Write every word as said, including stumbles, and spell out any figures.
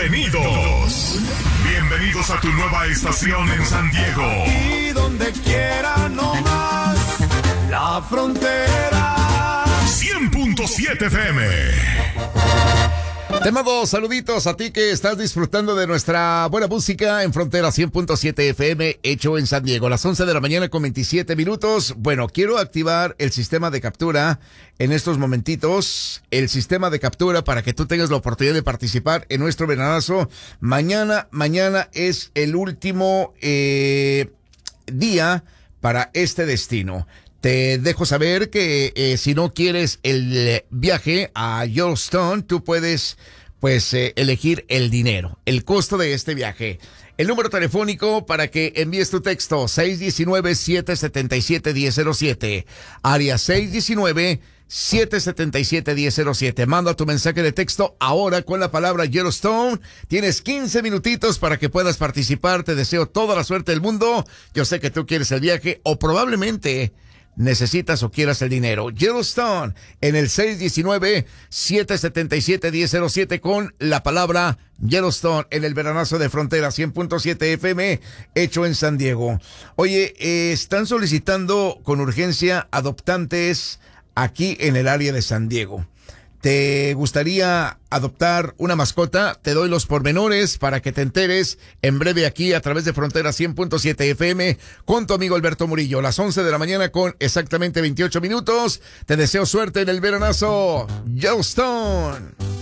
Bienvenidos. Bienvenidos a tu nueva estación en San Diego. Y donde quiera no más la frontera. cien punto siete F M. Te mando saluditos a ti que estás disfrutando de nuestra buena música en Frontera cien punto siete F M, hecho en San Diego. A las once de la mañana con veintisiete minutos. Bueno, quiero activar el sistema de captura en estos momentitos. El sistema de captura para que tú tengas la oportunidad de participar en nuestro veranazo. Mañana, mañana es el último eh, día para este destino. Te dejo saber que eh, si no quieres el viaje a Yellowstone, tú puedes pues eh, elegir el dinero, el costo de este viaje. El número telefónico para que envíes tu texto, seis uno nueve, siete siete siete, uno cero cero siete, área seis uno nueve, siete siete siete, uno cero cero siete. Manda tu mensaje de texto ahora con la palabra Yellowstone. Tienes quince minutitos para que puedas participar. Te deseo toda la suerte del mundo. Yo sé que tú quieres el viaje o probablemente necesitas o quieras el dinero. Yellowstone en el seis uno nueve, siete siete siete, uno cero cero siete con la palabra Yellowstone en el veranazo de Frontera cien punto siete F M, hecho en San Diego. Oye, eh, están solicitando con urgencia adoptantes aquí en el área de San Diego. ¿Te gustaría adoptar una mascota? Te doy los pormenores para que te enteres en breve aquí a través de Frontera cien punto siete F M con tu amigo Alberto Murillo. Las once de la mañana con exactamente veintiocho minutos. Te deseo suerte en el veranazo. Yellowstone.